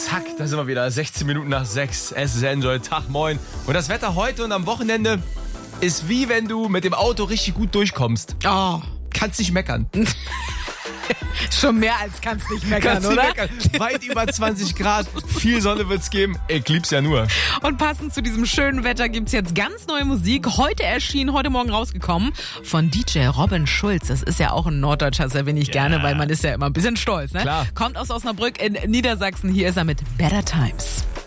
Zack, da sind wir wieder. 16 Minuten nach 6. Es ist Enjoy, Tag, moin. Und das Wetter heute und am Wochenende ist wie wenn du mit dem Auto richtig gut durchkommst. Oh, Kannst nicht meckern. schon mehr als kannst nicht meckern, Kannst oder? nicht meckern. Weit über 20 Grad. Viel Sonne wird's geben. Ich lieb's ja nur. Und passend zu diesem schönen Wetter gibt's jetzt ganz neue Musik. Heute Morgen rausgekommen von DJ Robin Schulz. Das ist ja auch ein Norddeutscher, das erwähne ich gerne, weil man ist ja immer ein bisschen stolz. Ne? Klar. Kommt aus Osnabrück in Niedersachsen. Hier ist er mit Better Times.